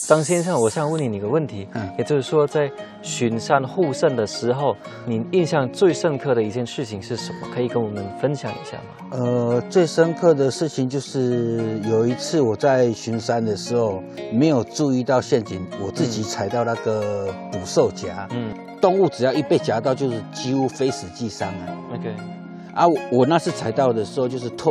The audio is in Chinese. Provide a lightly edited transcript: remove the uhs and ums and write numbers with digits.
张先生，我想问你一个问题，也就是说，在巡山护圣的时候，你印象最深刻的一件事情是什么？可以跟我们分享一下吗？ 最深刻的事情就是有一次我在巡山的时候，没有注意到陷阱，我自己踩到那个捕兽夹。动物只要一被夹到，就是几乎非死即伤啊。 OK。 啊，我那次踩到的时候，就是透